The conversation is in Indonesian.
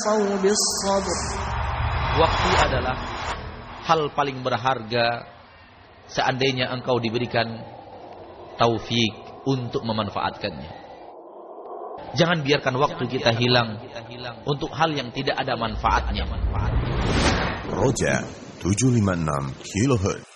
Waktu adalah hal paling berharga seandainya engkau diberikan taufik untuk memanfaatkannya. Jangan biarkan waktu kita hilang untuk hal yang tidak ada manfaatnya. Roja 756 kHz